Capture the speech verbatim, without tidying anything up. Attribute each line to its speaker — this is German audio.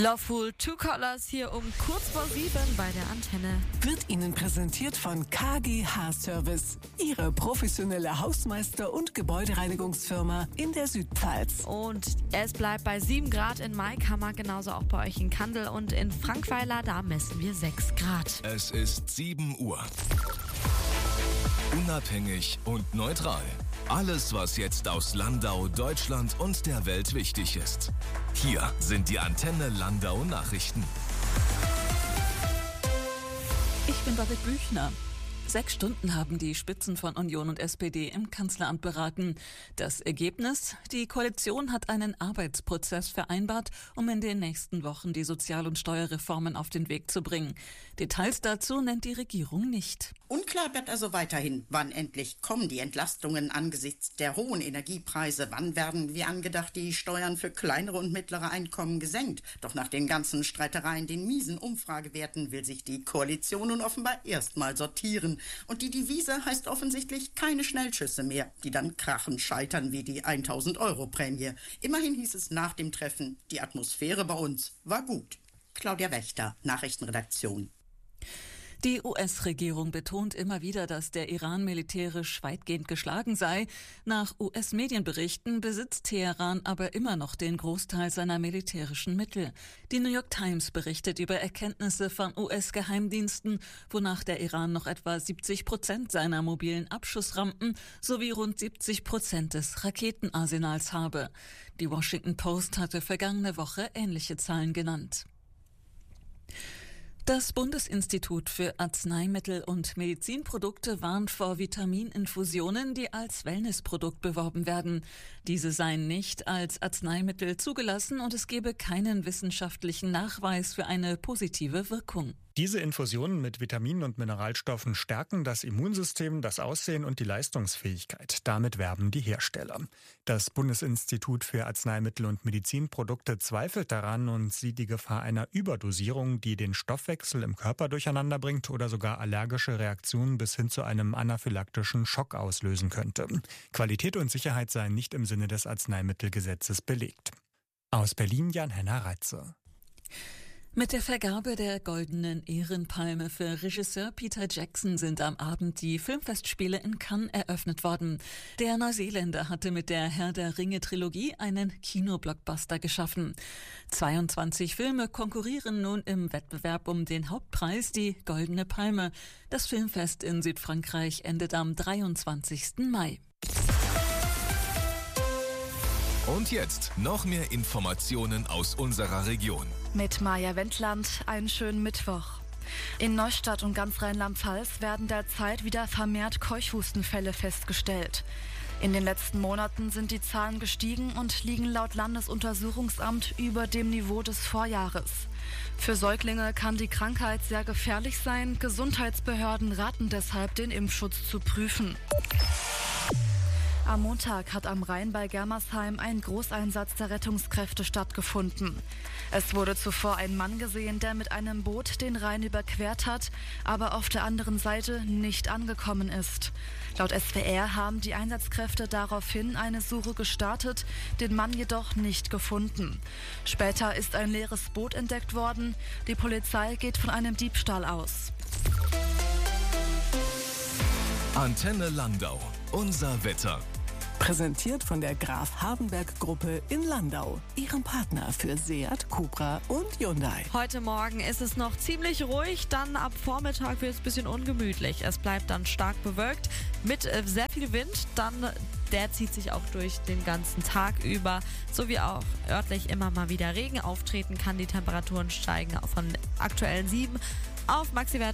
Speaker 1: Loveful Two Colors hier um kurz vor sieben bei der Antenne.
Speaker 2: Wird Ihnen präsentiert von K G H Service, Ihre professionelle Hausmeister- und Gebäudereinigungsfirma in der Südpfalz.
Speaker 1: Und es bleibt bei sieben Grad in Maikammer, genauso auch bei euch in Kandel und in Frankweiler, da messen wir sechs Grad.
Speaker 3: Es ist sieben Uhr. Unabhängig und neutral. Alles, was jetzt aus Landau, Deutschland und der Welt wichtig ist. Hier sind die Antenne Landau Nachrichten.
Speaker 4: Ich bin Babette Büchner. Sechs Stunden haben die Spitzen von Union und S P D im Kanzleramt beraten. Das Ergebnis? Die Koalition hat einen Arbeitsprozess vereinbart, um in den nächsten Wochen die Sozial- und Steuerreformen auf den Weg zu bringen. Details dazu nennt die Regierung nicht.
Speaker 5: Unklar bleibt also weiterhin, wann endlich kommen die Entlastungen angesichts der hohen Energiepreise. Wann werden, wie angedacht, die Steuern für kleinere und mittlere Einkommen gesenkt? Doch nach den ganzen Streitereien, den miesen Umfragewerten, will sich die Koalition nun offenbar erstmal sortieren. Und die Devise heißt offensichtlich keine Schnellschüsse mehr, die dann krachend scheitern wie die tausend Euro Prämie. Immerhin hieß es nach dem Treffen, die Atmosphäre bei uns war gut. Claudia Wächter, Nachrichtenredaktion.
Speaker 4: Die U S-Regierung betont immer wieder, dass der Iran militärisch weitgehend geschlagen sei. Nach U S-Medienberichten besitzt Teheran aber immer noch den Großteil seiner militärischen Mittel. Die New York Times berichtet über Erkenntnisse von U S-Geheimdiensten, wonach der Iran noch etwa siebzig Prozent seiner mobilen Abschussrampen sowie rund siebzig Prozent des Raketenarsenals habe. Die Washington Post hatte vergangene Woche ähnliche Zahlen genannt. Das Bundesinstitut für Arzneimittel und Medizinprodukte warnt vor Vitamininfusionen, die als Wellnessprodukt beworben werden. Diese seien nicht als Arzneimittel zugelassen und es gebe keinen wissenschaftlichen Nachweis für eine positive Wirkung.
Speaker 6: Diese Infusionen mit Vitaminen und Mineralstoffen stärken das Immunsystem, das Aussehen und die Leistungsfähigkeit. Damit werben die Hersteller. Das Bundesinstitut für Arzneimittel und Medizinprodukte zweifelt daran und sieht die Gefahr einer Überdosierung, die den Stoffwechsel im Körper durcheinander bringt oder sogar allergische Reaktionen bis hin zu einem anaphylaktischen Schock auslösen könnte. Qualität und Sicherheit seien nicht im Sinne des Arzneimittelgesetzes belegt. Aus Berlin Jan-Henner Reitze.
Speaker 4: Mit der Vergabe der Goldenen Ehrenpalme für Regisseur Peter Jackson sind am Abend die Filmfestspiele in Cannes eröffnet worden. Der Neuseeländer hatte mit der Herr der Ringe-Trilogie einen Kinoblockbuster geschaffen. zweiundzwanzig Filme konkurrieren nun im Wettbewerb um den Hauptpreis, die Goldene Palme. Das Filmfest in Südfrankreich endet am dreiundzwanzigsten Mai.
Speaker 3: Und jetzt noch mehr Informationen aus unserer Region.
Speaker 7: Mit Maja Wendland, einen schönen Mittwoch. In Neustadt und ganz Rheinland-Pfalz werden derzeit wieder vermehrt Keuchhustenfälle festgestellt. In den letzten Monaten sind die Zahlen gestiegen und liegen laut Landesuntersuchungsamt über dem Niveau des Vorjahres. Für Säuglinge kann die Krankheit sehr gefährlich sein. Gesundheitsbehörden raten deshalb, den Impfschutz zu prüfen. Am Montag hat am Rhein bei Germersheim ein Großeinsatz der Rettungskräfte stattgefunden. Es wurde zuvor ein Mann gesehen, der mit einem Boot den Rhein überquert hat, aber auf der anderen Seite nicht angekommen ist. Laut S W R haben die Einsatzkräfte daraufhin eine Suche gestartet, den Mann jedoch nicht gefunden. Später ist ein leeres Boot entdeckt worden. Die Polizei geht von einem Diebstahl aus.
Speaker 3: Antenne Landau. Unser Wetter.
Speaker 2: Präsentiert von der Graf Hardenberg Gruppe in Landau, ihrem Partner für Seat, Cupra und Hyundai.
Speaker 1: Heute Morgen ist es noch ziemlich ruhig, dann ab Vormittag wird es ein bisschen ungemütlich. Es bleibt dann stark bewölkt mit äh, sehr viel Wind, dann der zieht sich auch durch den ganzen Tag über, sowie auch örtlich immer mal wieder Regen auftreten kann. Die Temperaturen steigen von aktuellen sieben auf Maxiwert